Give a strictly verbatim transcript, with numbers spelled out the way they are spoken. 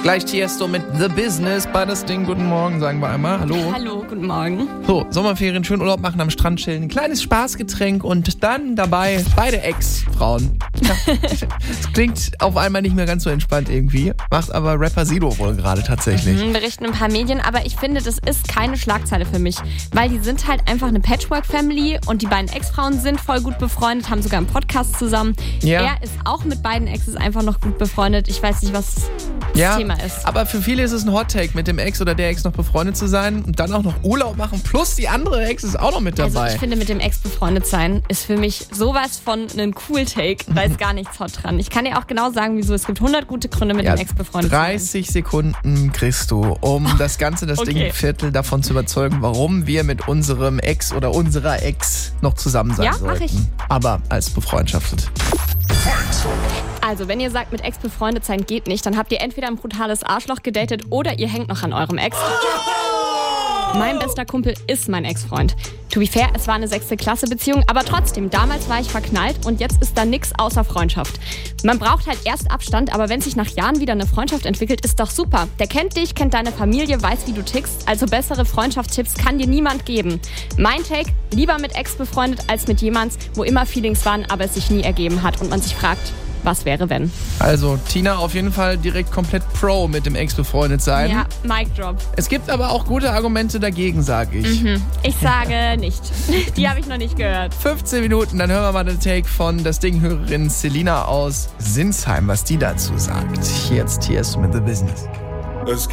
Gleich Tiesto mit The Business bei das Ding. Guten Morgen, sagen wir einmal. Hallo. Hallo, guten Morgen. So, Sommerferien, schön Urlaub machen, am Strand chillen, ein kleines Spaßgetränk und dann dabei beide Ex-Frauen. Das klingt auf einmal nicht mehr ganz so entspannt irgendwie, macht aber Rapper Sido wohl gerade tatsächlich. Mhm, berichten ein paar Medien, aber ich finde, das ist keine Schlagzeile für mich, weil die sind halt einfach eine Patchwork-Family und die beiden Ex-Frauen sind voll gut befreundet, haben sogar einen Podcast zusammen. Ja. Er ist auch mit beiden Exes einfach noch gut befreundet. Ich weiß nicht, was das Ja, Thema ist. aber für viele ist es ein Hot-Take, mit dem Ex oder der Ex noch befreundet zu sein und dann auch noch Urlaub machen, plus die andere Ex ist auch noch mit dabei. Also ich finde, mit dem Ex befreundet sein ist für mich sowas von einem Cool-Take. Da ist gar nichts hot dran. Ich kann dir auch genau sagen, wieso. Es gibt hundert gute Gründe, mit ja, dem Ex befreundet zu sein. dreißig Sekunden kriegst du, um das Ganze, das Okay. Ding Viertel davon zu überzeugen, warum wir mit unserem Ex oder unserer Ex noch zusammen sein Ja, mach sollten. ich. Aber als befreundschaftelt. Also, wenn ihr sagt, mit Ex befreundet sein geht nicht, dann habt ihr entweder ein brutales Arschloch gedatet oder ihr hängt noch an eurem Ex. Mein bester Kumpel ist mein Ex-Freund. To be fair, es war eine sechste Klasse Beziehung, aber trotzdem, damals war ich verknallt und jetzt ist da nix außer Freundschaft. Man braucht halt erst Abstand, aber wenn sich nach Jahren wieder eine Freundschaft entwickelt, ist doch super. Der kennt dich, kennt deine Familie, weiß, wie du tickst, also bessere Freundschaftstipps kann dir niemand geben. Mein Take, lieber mit Ex befreundet als mit jemands, wo immer Feelings waren, aber es sich nie ergeben hat und man sich fragt, was wäre, wenn? Also, Tina auf jeden Fall direkt komplett pro mit dem Ex befreundet sein. Ja, Mic Drop. Es gibt aber auch gute Argumente dagegen, sage ich. Mhm. Ich sage nicht. Die habe ich noch nicht gehört. fünfzehn Minuten, dann hören wir mal den Take von das Ding-Hörerin Selina aus Sinsheim, was die dazu sagt. Hier jetzt Tiesto mit The Business. Es